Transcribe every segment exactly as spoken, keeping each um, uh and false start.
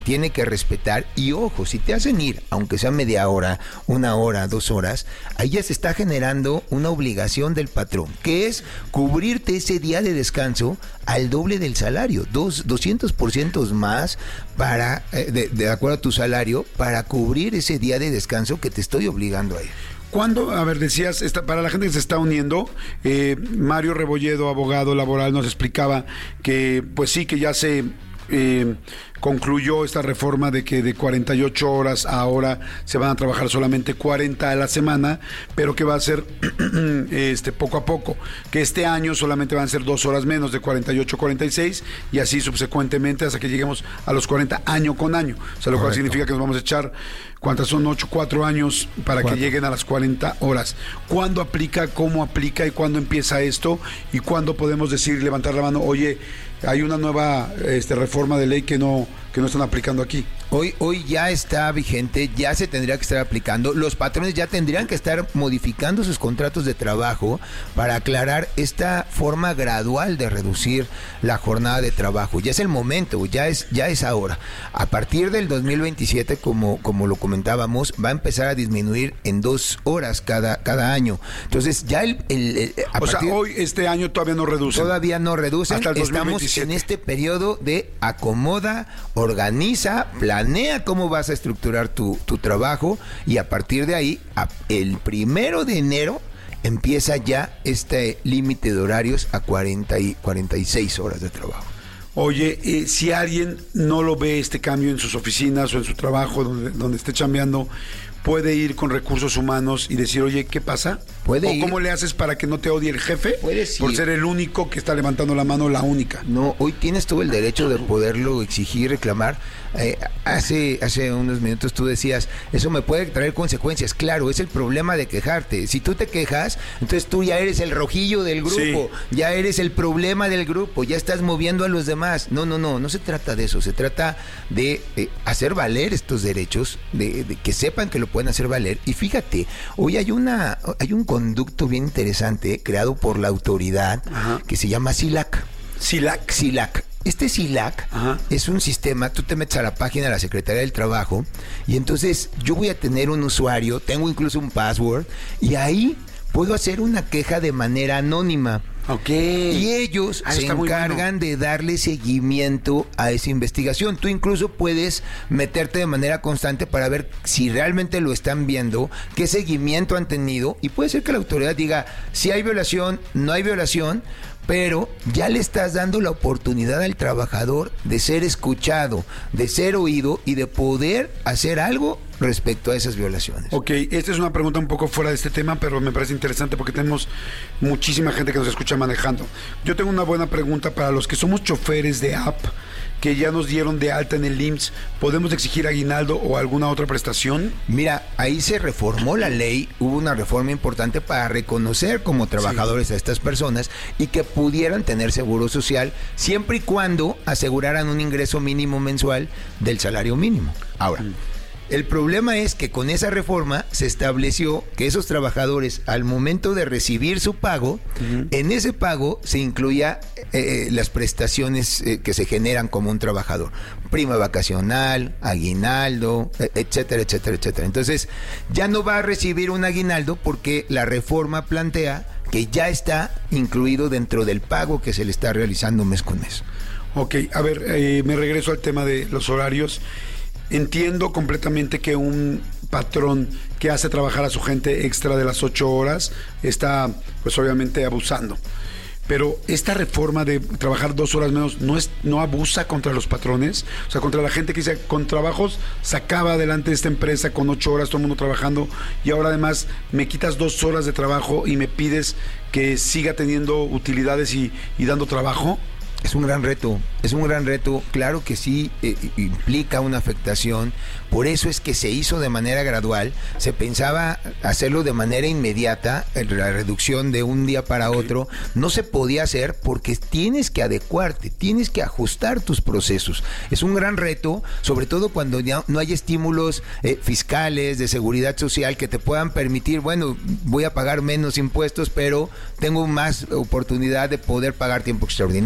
tiene que respetar. Y ojo, si te hacen ir, aunque sea media hora, una hora, dos horas, ahí ya se está generando una obligación del patrón, que es cubrirte ese día de descanso al doble del salario, dos, doscientos por ciento más para, eh, de, de acuerdo a tu salario, para cubrir ese día de descanso que te estoy obligando a ir. ¿Cuándo? A ver, decías, esta, para la gente que se está uniendo, eh, Mario Rebolledo, abogado laboral, nos explicaba que, pues sí, que ya se eh, concluyó esta reforma de que de cuarenta y ocho horas ahora se van a trabajar solamente cuarenta a la semana, pero que va a ser este poco a poco, que este año solamente van a ser dos horas menos, de cuarenta y ocho a cuarenta y seis, y así subsecuentemente hasta que lleguemos a los cuarenta año con año, o sea, lo Correcto. Cual significa que nos vamos a echar, ¿cuántas son? ocho, cuatro años para cuatro. Que lleguen a las cuarenta horas. ¿Cuándo aplica, cómo aplica y cuándo empieza esto? ¿Y cuándo podemos decir, levantar la mano, oye, hay una nueva este, reforma de ley que no, que no están aplicando aquí? Hoy, hoy ya está vigente, ya se tendría que estar aplicando. Los patrones ya tendrían que estar modificando sus contratos de trabajo para aclarar esta forma gradual de reducir la jornada de trabajo. Ya es el momento, ya es, ya es ahora. A partir del dos mil veintisiete, como, como lo comentábamos, va a empezar a disminuir en dos horas cada, cada año. Entonces ya el... el, el a o partir, sea, hoy, este año todavía no reducen. Todavía no reducen. Hasta el dos mil veintisiete. Estamos en este periodo de acomoda, organiza, planea. Planea cómo vas a estructurar tu, tu trabajo, y a partir de ahí, a, el primero de enero, empieza ya este límite de horarios a cuarenta y cuarenta y seis horas de trabajo. Oye, eh, si alguien no lo ve este cambio en sus oficinas o en su trabajo, donde, donde esté chambeando, ¿puede ir con recursos humanos y decir, oye, ¿qué pasa? ¿Puede ¿O ir? cómo le haces para que no te odie el jefe? Puedes por ir. ser el único que está levantando la mano, la única. No, hoy tienes todo el derecho de poderlo exigir, reclamar. Eh, hace, hace unos minutos tú decías, eso me puede traer consecuencias. Claro, es el problema de quejarte. Si tú te quejas, entonces tú ya eres el rojillo del grupo, sí. Ya eres el problema del grupo, ya estás moviendo a los demás. No, no, no, no se trata de eso. Se trata de eh, hacer valer estos derechos, de, de que sepan que lo pueden hacer valer. Y fíjate, hoy hay una hay un conducto bien interesante creado por la autoridad. Ajá. Que se llama SILAC. SILAC. SILAC. Este SILAC Ajá. es un sistema, tú te metes a la página de la Secretaría del Trabajo y entonces yo voy a tener un usuario, tengo incluso un password, y ahí puedo hacer una queja de manera anónima. Okay. Y ellos ah, se encargan bueno. de darle seguimiento a esa investigación. Tú incluso puedes meterte de manera constante para ver si realmente lo están viendo, qué seguimiento han tenido, y puede ser que la autoridad diga si hay violación, no hay violación, pero ya le estás dando la oportunidad al trabajador de ser escuchado, de ser oído y de poder hacer algo respecto a esas violaciones. Ok, esta es una pregunta un poco fuera de este tema, pero me parece interesante porque tenemos muchísima gente que nos escucha manejando. Yo tengo una buena pregunta para los que somos choferes de app, que ya nos dieron de alta en el I M S S. ¿Podemos exigir aguinaldo o alguna otra prestación? Mira, ahí se reformó la ley, hubo una reforma importante para reconocer como trabajadores sí. a estas personas y que pudieran tener seguro social siempre y cuando aseguraran un ingreso mínimo mensual del salario mínimo. Ahora, mm. el problema es que con esa reforma se estableció que esos trabajadores, al momento de recibir su pago, uh-huh. en ese pago se incluía eh, las prestaciones eh, que se generan como un trabajador. Prima vacacional, aguinaldo, etcétera, etcétera, etcétera. Entonces, ya no va a recibir un aguinaldo porque la reforma plantea que ya está incluido dentro del pago que se le está realizando mes con mes. Ok, a ver, eh, me regreso al tema de los horarios. Entiendo completamente que un patrón que hace trabajar a su gente extra de las ocho horas está, pues obviamente, abusando. Pero esta reforma de trabajar dos horas menos no es, no abusa contra los patrones, o sea, contra la gente que dice, con trabajos sacaba adelante esta empresa con ocho horas, todo el mundo trabajando, y ahora además me quitas dos horas de trabajo y me pides que siga teniendo utilidades y, y dando trabajo. Es un gran reto, es un gran reto, claro que sí, eh, implica una afectación, por eso es que se hizo de manera gradual, se pensaba hacerlo de manera inmediata, la reducción de un día para otro, no se podía hacer porque tienes que adecuarte, tienes que ajustar tus procesos, es un gran reto, sobre todo cuando ya no hay estímulos eh, fiscales, de seguridad social que te puedan permitir, bueno, voy a pagar menos impuestos, pero tengo más oportunidad de poder pagar tiempos extraordinarios,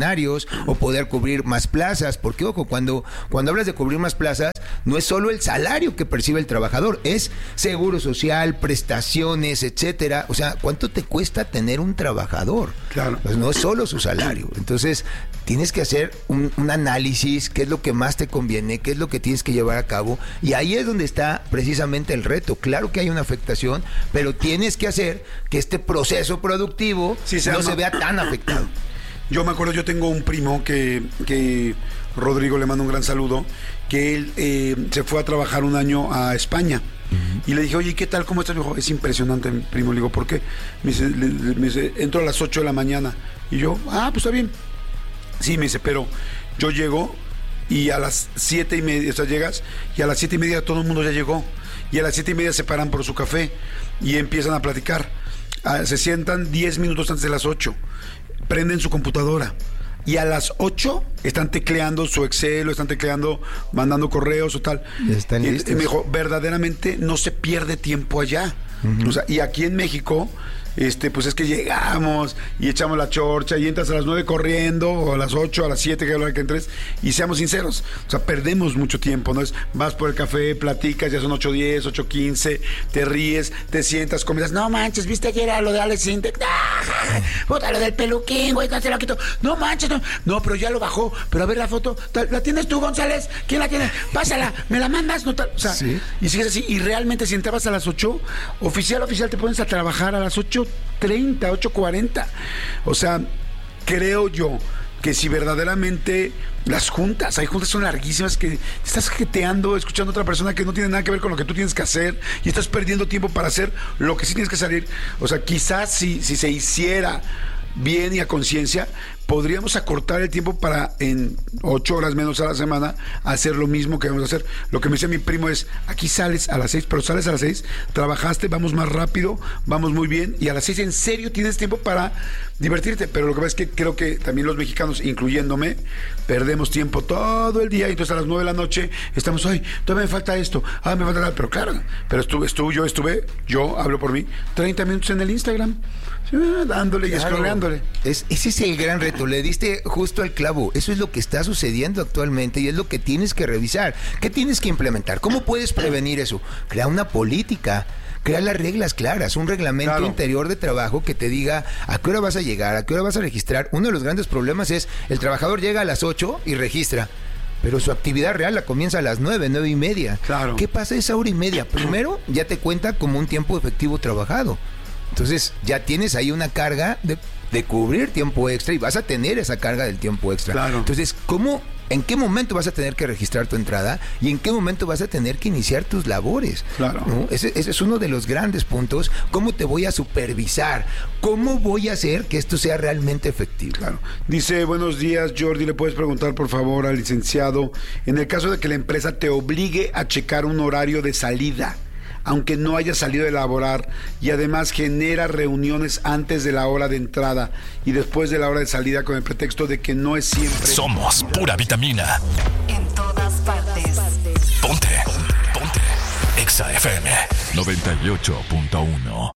seguros o poder cubrir más plazas, porque ojo, cuando, cuando hablas de cubrir más plazas, no es solo el salario que percibe el trabajador, es seguro social, prestaciones, etcétera. O sea, ¿cuánto te cuesta tener un trabajador? Claro. Pues no es solo su salario. Entonces, tienes que hacer un, un análisis, qué es lo que más te conviene, qué es lo que tienes que llevar a cabo, y ahí es donde está precisamente el reto. Claro que hay una afectación, pero tienes que hacer que este proceso productivo sí, se no llama... se vea tan afectado. Yo me acuerdo, yo tengo un primo que, que Rodrigo, le mando un gran saludo, que él eh, se fue a trabajar un año a España. Uh-huh. Y le dije, oye, ¿qué tal? ¿Cómo estás? Me dijo, es impresionante, primo. Le digo, ¿por qué? Me dice, le, me dice, entro a las ocho de la mañana. Y yo, ah, pues está bien. Sí, me dice, pero yo llego y a las siete y media, o sea, llegas y a las siete y media todo el mundo ya llegó. Y a las siete y media se paran por su café y empiezan a platicar. Ah, se sientan diez minutos antes de las ocho. Prenden su computadora y a las ocho están tecleando su Excel o están tecleando, mandando correos o tal. Están y, listos. y me dijo, verdaderamente no se pierde tiempo allá. Uh-huh. O sea, y aquí en México, este, pues es que llegamos y echamos la chorcha y entras a las nueve corriendo, o a las ocho, a las siete, que es la hora que entres, y seamos sinceros, o sea, perdemos mucho tiempo, ¿no? Es, vas por el café, platicas, ya son ocho diez, ocho quince, te ríes, te sientas, comienzas, no manches, ¿viste ayer a lo de Alex Intec? ¡Ah! Puta, lo del peluquín, güey, no se lo quito. No manches, no, no, pero ya lo bajó, pero a ver la foto, ¿la tienes tú, González? ¿Quién la tiene? Pásala, ¿me la mandas? No, tal, o sea, ¿sí? Y sigues así, y realmente si entrabas a las ocho, oficial, oficial, te pones a trabajar a las ocho treinta, ocho cuarenta. O sea, creo yo que si verdaderamente las juntas, hay juntas son larguísimas, que estás jeteando, escuchando a otra persona que no tiene nada que ver con lo que tú tienes que hacer y estás perdiendo tiempo para hacer lo que sí tienes que salir. O sea, quizás si, si se hiciera bien y a conciencia, podríamos acortar el tiempo para en ocho horas menos a la semana hacer lo mismo que debemos hacer. Lo que me dice mi primo es, aquí sales a las seis, pero sales a las seis, trabajaste, vamos más rápido, vamos muy bien, y a las seis en serio tienes tiempo para divertirte. Pero lo que pasa es que creo que también los mexicanos, incluyéndome, perdemos tiempo todo el día, y entonces a las nueve de la noche estamos, ay, todavía me falta esto, ah, me falta nada, pero claro, pero estuve, estuve, yo estuve, yo hablo por mí, treinta minutos en el Instagram, dándole claro. y escroleándole. Es, ese es el gran reto, le diste justo al clavo. Eso es lo que está sucediendo actualmente y es lo que tienes que revisar. ¿Qué tienes que implementar? ¿Cómo puedes prevenir eso? Crea una política, crea las reglas claras, un reglamento claro. interior de trabajo que te diga a qué hora vas a llegar, a qué hora vas a registrar. Uno de los grandes problemas es el trabajador llega a las ocho y registra, pero su actividad real la comienza a las nueve, nueve y media. Claro. ¿Qué pasa esa hora y media? Primero, ya te cuenta como un tiempo efectivo trabajado. Entonces ya tienes ahí una carga de, de cubrir tiempo extra y vas a tener esa carga del tiempo extra. Claro. Entonces, ¿cómo, en qué momento vas a tener que registrar tu entrada y en qué momento vas a tener que iniciar tus labores? Claro. ¿No? Ese, ese es uno de los grandes puntos. ¿Cómo te voy a supervisar? ¿Cómo voy a hacer que esto sea realmente efectivo? Claro. Dice, buenos días, Jordi, ¿le puedes preguntar por favor al licenciado, en el caso de que la empresa te obligue a checar un horario de salida, aunque no haya salido de laborar, y además genera reuniones antes de la hora de entrada y después de la hora de salida con el pretexto de que no es siempre... Somos pura vitamina. En todas partes. Ponte, ponte. Exa F M noventa y ocho punto uno.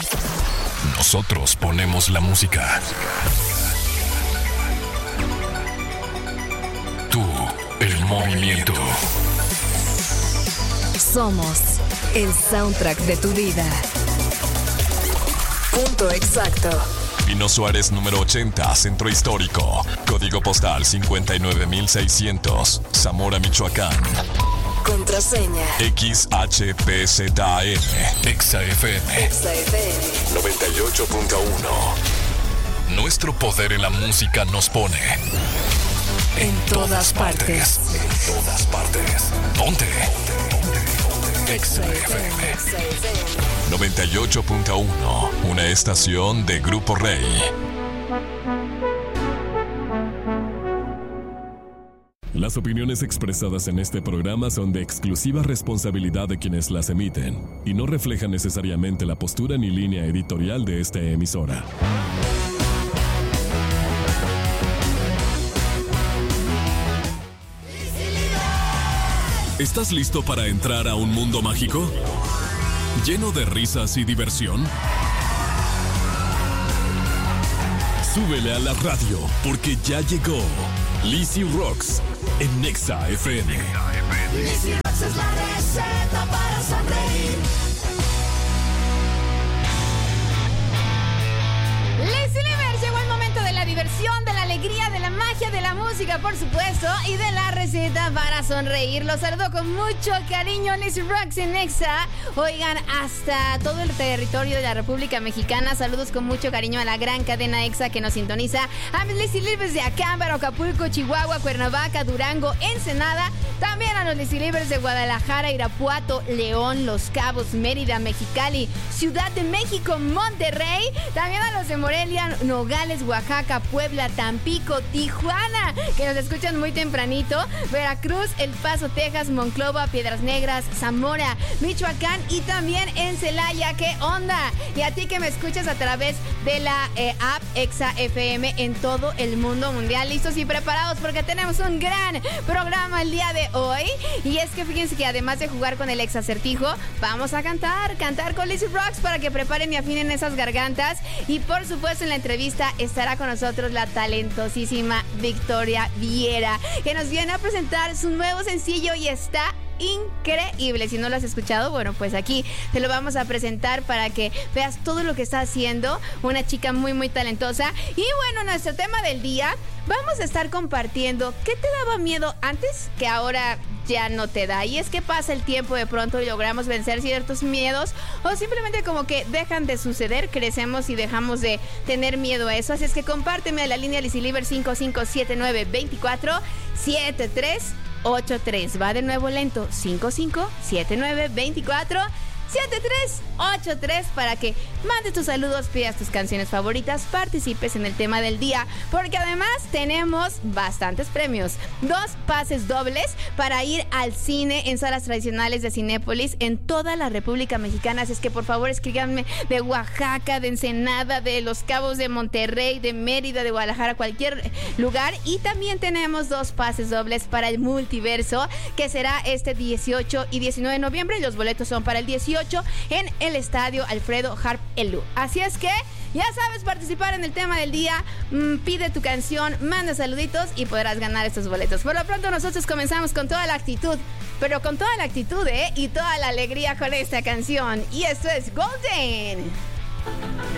Nosotros ponemos la música. Tú, el movimiento. Somos el soundtrack de tu vida. Punto exacto. Pino Suárez número ochenta, Centro Histórico. Código postal cincuenta y nueve mil seiscientos, Zamora, Michoacán. Contraseña X H P Z N. Exa F M Exa F M noventa y ocho punto uno. Nuestro poder en la música nos pone en, en todas, todas partes. partes. En todas partes. Ponte. Exa F M noventa y ocho punto uno, una estación de Grupo Rey. Las opiniones expresadas en este programa son de exclusiva responsabilidad de quienes las emiten y no reflejan necesariamente la postura ni línea editorial de esta emisora. ¿Estás listo para entrar a un mundo mágico? ¿Lleno de risas y diversión? Súbele a la radio porque ya llegó Lizzy Rocks en Nexa F M. Lizzy Rocks es la receta para sonreír. Lizzy Livers, llegó el momento de la diversión, de la alegría, de la magia, de la música, por supuesto, y de la receta para sonreír. Los saludo con mucho cariño, Lizzy Rocks en Nexa. Oigan, hasta todo el territorio de la República Mexicana, saludos con mucho cariño a la gran cadena Exa que nos sintoniza. A mis Lizzy Livers de Acámbaro, Acapulco, Chihuahua, Cuernavaca, Durango, Ensenada. También a los Lizzy Livers de Guadalajara, Irapuato, León, Los Cabos, Mérida, Mexicali, Ciudad de México, Monterrey. También a los de Morelia, Nogales, Oaxaca, Puebla, Tampico, Tijuana, que nos escuchan muy tempranito, Veracruz, El Paso, Texas, Monclova, Piedras Negras, Zamora, Michoacán y también en Celaya. ¿Qué onda? Y a ti que me escuchas a través de la eh, app Exa F M en todo el mundo mundial, listos y preparados porque tenemos un gran programa el día de hoy. Y es que fíjense que además de jugar con el Exa Acertijo, vamos a cantar, cantar con Lizzy Rocks para que preparen y afinen esas gargantas. Y por supuesto en la entrevista estará con nosotros la talentosísima Victoria Viera, que nos viene a presentar su nuevo sencillo y está increíble. Si no lo has escuchado, bueno, pues aquí te lo vamos a presentar para que veas todo lo que está haciendo. Una chica muy, muy talentosa. Y bueno, nuestro tema del día, vamos a estar compartiendo qué te daba miedo antes que ahora ya no te da. Y es que pasa el tiempo de pronto y logramos vencer ciertos miedos o simplemente como que dejan de suceder, crecemos y dejamos de tener miedo a eso. Así es que compárteme a la línea Lizzy Liver cinco cinco siete nueve dos cuatro siete tres ocho tres. Va de nuevo lento, cinco cinco siete nueve dos cuatro siete tres ocho tres para que mandes tus saludos, pidas tus canciones favoritas, participes en el tema del día, porque además tenemos bastantes premios. Dos pases dobles para ir al cine en salas tradicionales de Cinépolis en toda la República Mexicana. Así es que por favor escríbanme de Oaxaca, de Ensenada, de Los Cabos, de Monterrey, de Mérida, de Guadalajara, cualquier lugar. Y también tenemos dos pases dobles para el Multiverso, que será este dieciocho y diecinueve de noviembre. Los boletos son para el dieciocho en el estadio Alfredo Harp Elú. Así es que ya sabes, participar en el tema del día, mmm, pide tu canción, manda saluditos y podrás ganar estos boletos. Por lo pronto nosotros comenzamos con toda la actitud, pero con toda la actitud, ¿eh? Y toda la alegría con esta canción. Y esto es Golden.